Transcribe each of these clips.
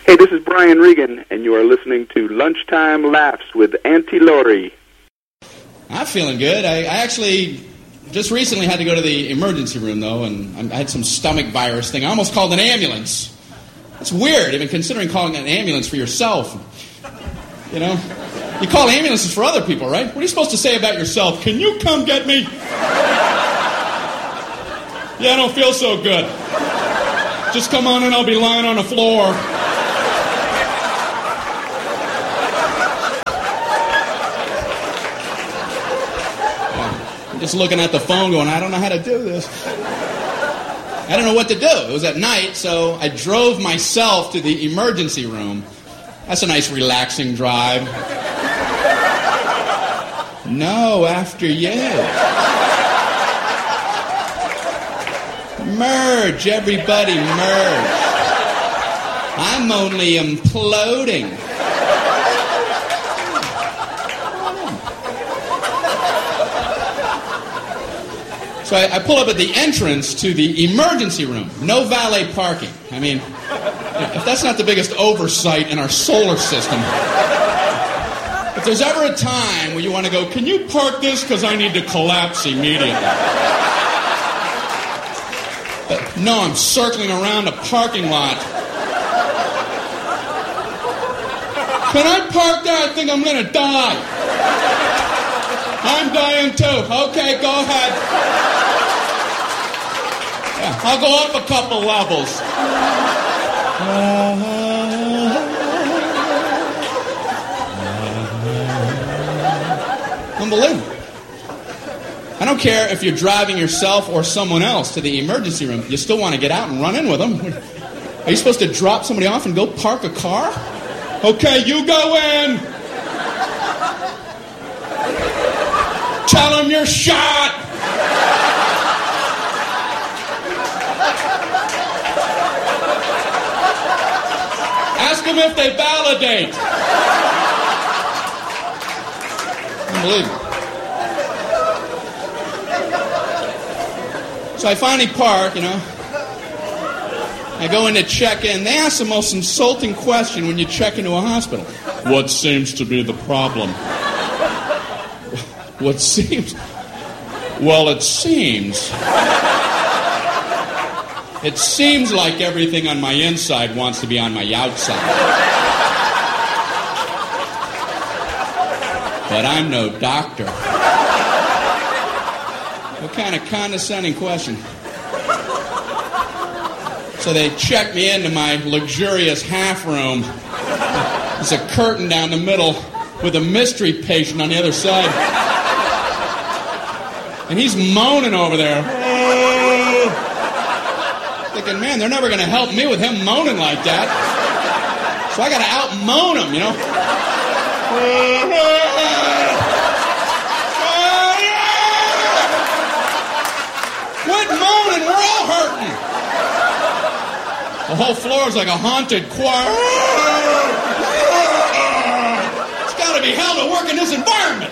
Hey, this is Brian Regan, and you are listening to Lunchtime Laughs with Auntie Laurie. I'm feeling good. I actually just recently had to go to the emergency room, though, and I had some stomach virus thing. I almost called an ambulance. That's weird, even considering calling an ambulance for yourself. You know? You call ambulances for other people, right? What are you supposed to say about yourself? Can you come get me? Yeah, I don't feel so good. Just come on in, I'll be lying on the floor. I'm just looking at the phone going, I don't know how to do this. I don't know what to do. It was at night, so I drove myself to the emergency room. That's a nice relaxing drive. No, after you. Merge, everybody merge. I'm only imploding. So I pull up at the entrance to the emergency room. No valet parking. I mean, if that's not the biggest oversight in our solar system. If there's ever a time where you want to go, can you park this because I need to collapse immediately? But no, I'm circling around a parking lot. Can I park there? I think I'm going to die. I'm dying too. Okay, go ahead. Yeah, I'll go up a couple levels. Unbelievable. I don't care if you're driving yourself or someone else to the emergency room. You still want to get out and run in with them. Are you supposed to drop somebody off and go park a car? Okay, you go in. Tell them you're shot. Ask them if they validate. Unbelievable. So I finally park, you know. I go in to check in. They ask the most insulting question when you check into a hospital. What seems to be the problem? What seems? Well, it seems. It seems like everything on my inside wants to be on my outside. But I'm no doctor. What kind of condescending question? So they check me into my luxurious half room. There's a curtain down the middle with a mystery patient on the other side. And he's moaning over there. Thinking, man, they're never going to help me with him moaning like that. So I got to out-moan him, you know. Quit moaning, we're all hurting. The whole floor is like a haunted choir. It's got to be hell to work in this environment.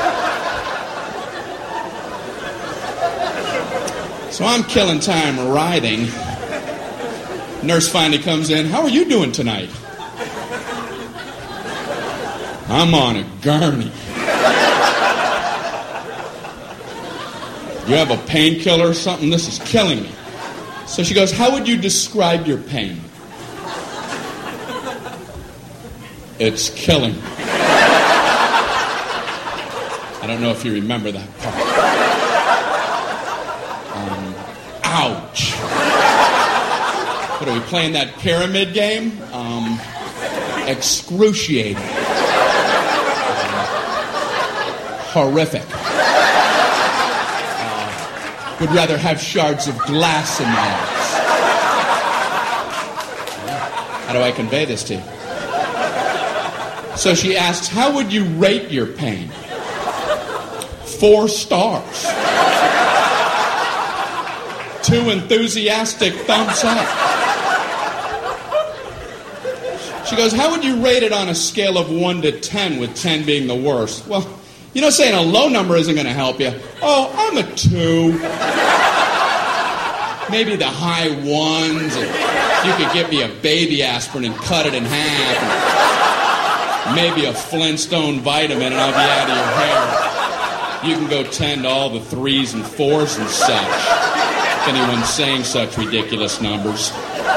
So I'm killing time riding. Nurse finally comes in. How are you doing tonight? I'm on a gurney. You have a painkiller or something? This is killing me. So she goes, how would you describe your pain? It's killing me. I don't know if you remember that part. Ouch. What are we playing, that pyramid game? Excruciating. Horrific. Would rather have shards of glass in my eyes. How do I convey this to you? So she asks, how would you rate your pain? 4 stars. 2 enthusiastic thumbs up. She goes, how would you rate it on a scale of 1 to 10, with 10 being the worst? Well, you know, saying a low number isn't going to help you. Oh, I'm a 2. Maybe the high 1s. you could get me a baby aspirin and cut it in half, and maybe a Flintstone vitamin, and I'll be out of your hair. You can go tend to all the 3s and 4s and such, if anyone's saying such ridiculous numbers.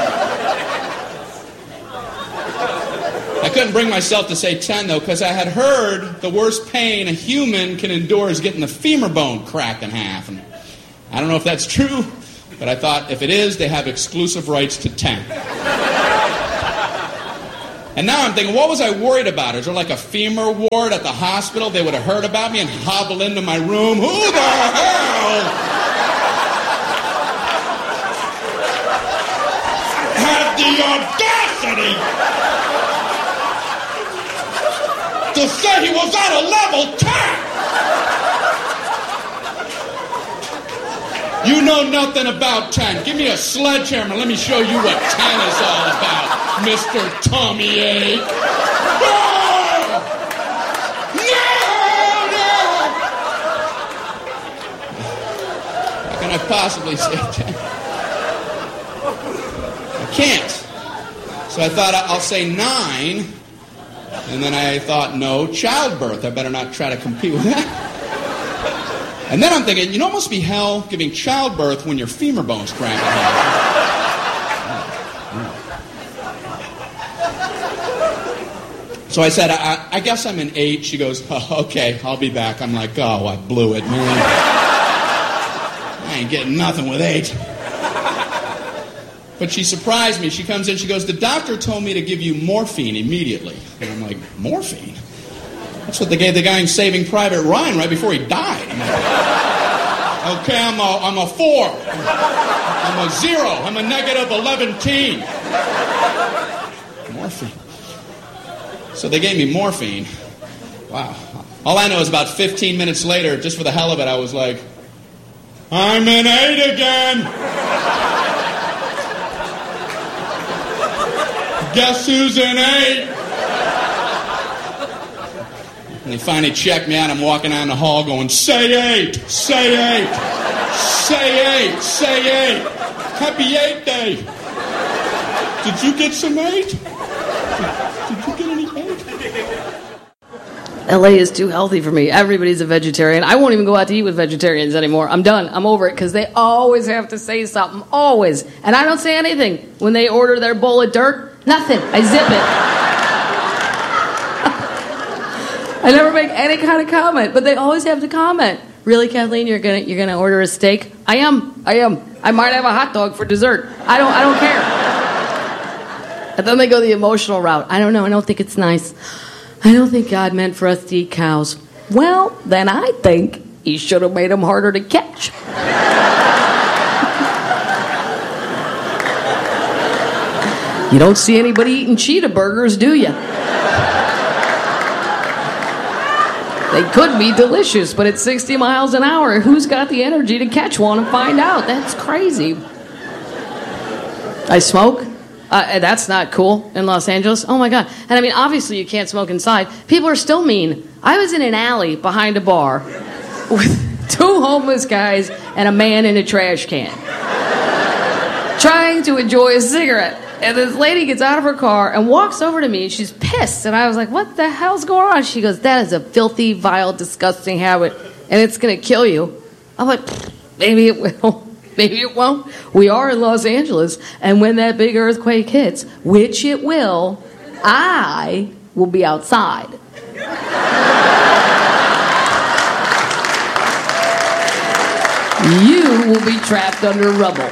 I couldn't bring myself to say 10, though, because I had heard the worst pain a human can endure is getting the femur bone cracked in half. And I don't know if that's true, but I thought if it is, they have exclusive rights to 10. And now I'm thinking, what was I worried about? Is there like a femur ward at the hospital? They would have heard about me and hobble into my room. Who the hell had the audacity to say he was at a level 10? You know nothing about 10. Give me a sledgehammer. Let me show you what 10 is all about, Mr. Tommy Ache. No! No! How can I possibly say 10? I can't. So I thought I'll say 9. And then I thought, no, childbirth. I better not try to compete with that. And then I'm thinking, you know, it must be hell giving childbirth when your femur bone's cracked. So I said, I guess I'm an 8. She goes, oh, okay, I'll be back. I'm like, oh, I blew it, man. I ain't getting nothing with 8. But she surprised me. She comes in, she goes, the doctor told me to give you morphine immediately. And I'm like, morphine? That's what they gave the guy in Saving Private Ryan right before he died. I'm like, okay, I'm a 4. I'm a 0. I'm a negative 11. Morphine. So they gave me morphine. Wow. All I know is about 15 minutes later, just for the hell of it, I was like, I'm an 8 again. Guess who's an 8? And they finally checked me out. I'm walking down the hall going, say 8, say 8, say 8, say 8. Happy 8 day. Did you get some 8? Did you get any 8? LA is too healthy for me. Everybody's a vegetarian. I won't even go out to eat with vegetarians anymore. I'm done. I'm over it because they always have to say something. Always. And I don't say anything. When they order their bowl of dirt, nothing. I zip it. I never make any kind of comment, but they always have to comment. Really, Kathleen, you're gonna order a steak? I am. I might have a hot dog for dessert. I don't care. And then they go the emotional route. I don't know. I don't think it's nice. I don't think God meant for us to eat cows. Well, then I think he should have made them harder to catch. You don't see anybody eating cheetah burgers, do you? They could be delicious, but at 60 miles an hour, who's got the energy to catch one and find out? That's crazy. I smoke. That's not cool in Los Angeles. Oh, my God. And, I mean, obviously you can't smoke inside. People are still mean. I was in an alley behind a bar with 2 homeless guys and a man in a trash can trying to enjoy a cigarette. And this lady gets out of her car and walks over to me, and she's pissed. And I was like, what the hell's going on? She goes, that is a filthy, vile, disgusting habit, and it's going to kill you. I'm like, maybe it will. Maybe it won't. We are in Los Angeles, and when that big earthquake hits, which it will, I will be outside. You will be trapped under rubble.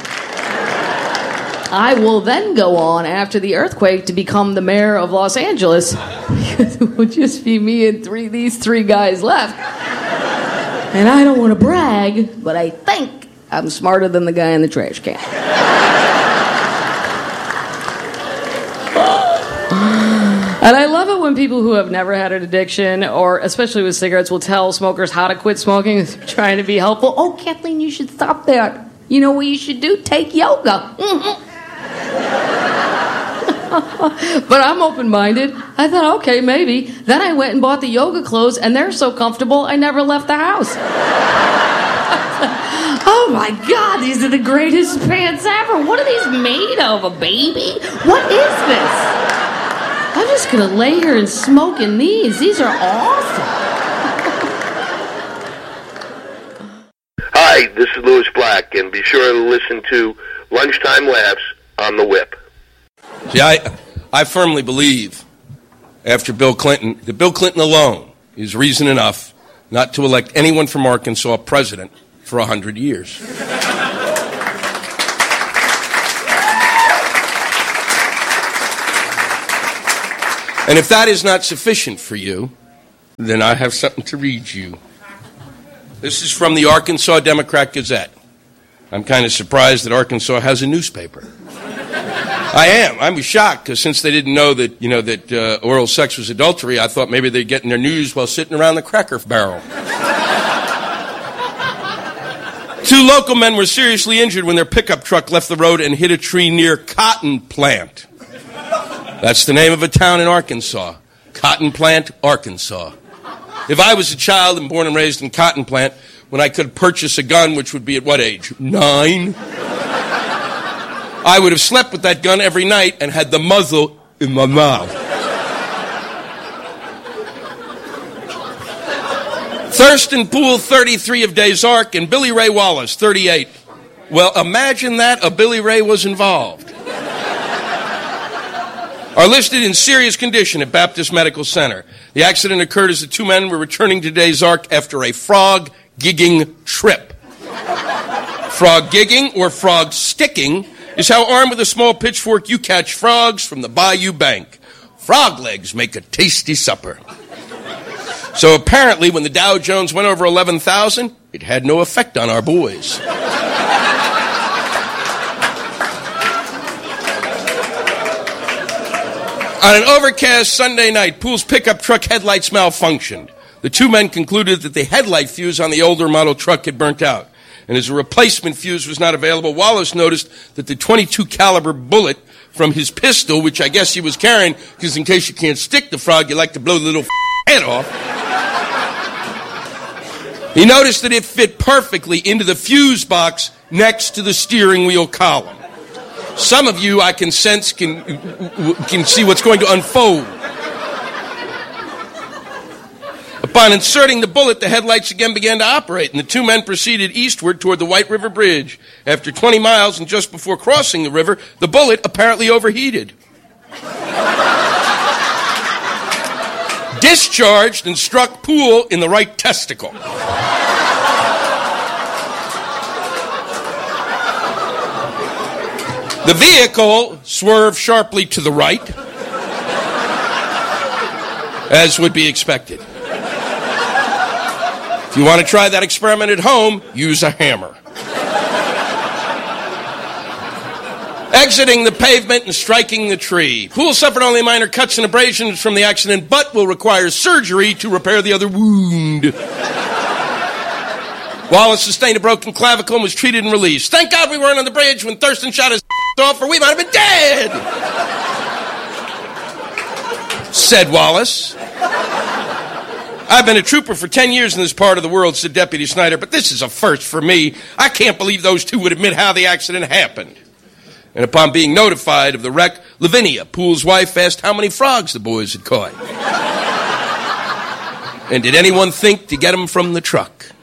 I will then go on after the earthquake to become the mayor of Los Angeles. It will just be me and these three guys left. And I don't want to brag, but I think I'm smarter than the guy in the trash can. And I love it when people who have never had an addiction, or especially with cigarettes, will tell smokers how to quit smoking, trying to be helpful. Oh, Kathleen, you should stop that. You know what you should do? Take yoga. Mm-hmm. But I'm open-minded. I thought, okay, maybe. Then I went and bought the yoga clothes, and they're so comfortable, I never left the house. Oh, Oh my God, these are the greatest pants ever. What are these made of? A baby? What is this? I'm just going to lay here and smoke in these. These are awesome. Hi, this is Louis Black, and be sure to listen to Lunchtime Laughs on the Whip. See, I firmly believe, after Bill Clinton, that Bill Clinton alone is reason enough not to elect anyone from Arkansas president for 100 years. And if that is not sufficient for you, then I have something to read you. This is from the Arkansas Democrat Gazette. I'm kind of surprised that Arkansas has a newspaper. I am. I'm shocked, because since they didn't know that, that oral sex was adultery, I thought maybe they'd get in their news while sitting around the Cracker Barrel. 2 local men were seriously injured when their pickup truck left the road and hit a tree near Cotton Plant. That's the name of a town in Arkansas. Cotton Plant, Arkansas. If I was a child and born and raised in Cotton Plant, when I could purchase a gun, which would be at what age? 9? I would have slept with that gun every night and had the muzzle in my mouth. Thurston Poole, 33 of Des Arc, and Billy Ray Wallace, 38. Well, imagine that a Billy Ray was involved. Are listed in serious condition at Baptist Medical Center. The accident occurred as the 2 men were returning to Des Arc after a frog gigging trip. Frog gigging, or frog sticking, is how, armed with a small pitchfork, you catch frogs from the bayou bank. Frog legs make a tasty supper. So apparently, when the Dow Jones went over 11,000, it had no effect on our boys. On an overcast Sunday night, Poole's pickup truck headlights malfunctioned. The 2 men concluded that the headlight fuse on the older model truck had burnt out. And as a replacement fuse was not available, Wallace noticed that the .22 caliber bullet from his pistol, which I guess he was carrying, because in case you can't stick the frog, you like to blow the little head off. He noticed that it fit perfectly into the fuse box next to the steering wheel column. Some of you, I can sense, can see what's going to unfold. Upon inserting the bullet, the headlights again began to operate, and the 2 men proceeded eastward toward the White River Bridge. After 20 miles and just before crossing the river, the bullet apparently overheated. Discharged and struck Poole in the right testicle. The vehicle swerved sharply to the right, as would be expected. If you want to try that experiment at home, use a hammer. Exiting the pavement and striking the tree. Poole suffered only minor cuts and abrasions from the accident, but will require surgery to repair the other wound. Wallace sustained a broken clavicle and was treated and released. Thank God we weren't on the bridge when Thurston shot his off, or we might have been dead, said Wallace. I've been a trooper for 10 years in this part of the world, said Deputy Snyder, but this is a first for me. I can't believe those 2 would admit how the accident happened. And upon being notified of the wreck, Lavinia, Poole's wife, asked how many frogs the boys had caught. And did anyone think to get them from the truck?